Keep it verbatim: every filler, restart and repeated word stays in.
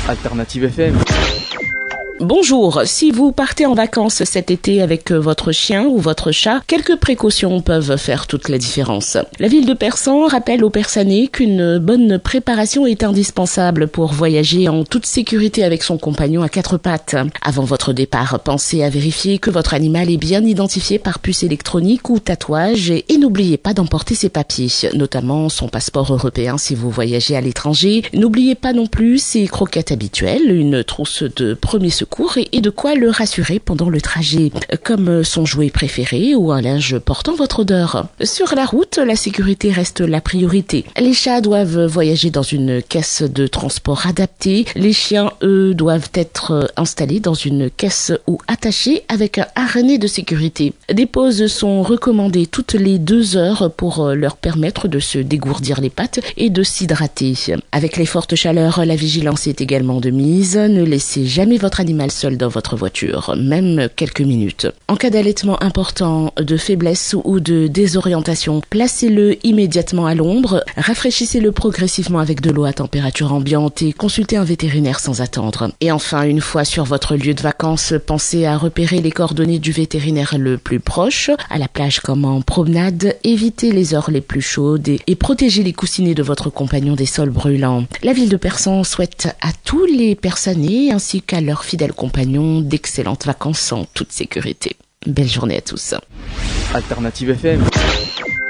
Alternative F M. Bonjour, si vous partez en vacances cet été avec votre chien ou votre chat, quelques précautions peuvent faire toute la différence. La ville de Persan rappelle aux Persanais qu'une bonne préparation est indispensable pour voyager en toute sécurité avec son compagnon à quatre pattes. Avant votre départ, pensez à vérifier que votre animal est bien identifié par puce électronique ou tatouage et n'oubliez pas d'emporter ses papiers, notamment son passeport européen si vous voyagez à l'étranger. N'oubliez pas non plus ses croquettes habituelles, une trousse de premier secours et de quoi le rassurer pendant le trajet, comme son jouet préféré ou un linge portant votre odeur. Sur la route, la sécurité reste la priorité. Les chats doivent voyager dans une caisse de transport adaptée. Les chiens, eux, doivent être installés dans une caisse ou attachés avec un harnais de sécurité. Des pauses sont recommandées toutes les deux heures pour leur permettre de se dégourdir les pattes et de s'hydrater. Avec les fortes chaleurs, la vigilance est également de mise. Ne laissez jamais votre animal seul dans votre voiture, même quelques minutes. En cas d'allaitement important, de faiblesse ou de désorientation, placez-le immédiatement à l'ombre, rafraîchissez-le progressivement avec de l'eau à température ambiante et consultez un vétérinaire sans attendre. Et enfin, une fois sur votre lieu de vacances, pensez à repérer les coordonnées du vétérinaire le plus proche, à la plage comme en promenade, évitez les heures les plus chaudes et, et protégez les coussinets de votre compagnon des sols brûlants. La ville de Persan souhaite à tous les Persanais ainsi qu'à leurs fidèles compagnons d'excellentes vacances en toute sécurité. Belle journée à tous. Alternative F M.